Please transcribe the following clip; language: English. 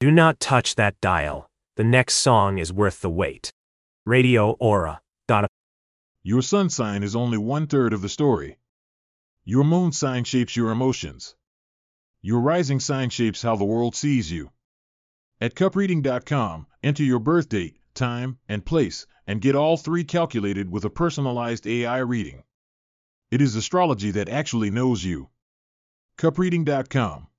Do not touch that dial. The next song is worth the wait. Radio Aura. Your sun sign is only 1/3 of the story. Your moon sign shapes your emotions. Your rising sign shapes how the world sees you. At cupreading.com, enter your birth date, time, and place, and get all three calculated with a personalized AI reading. It is astrology that actually knows you. cupreading.com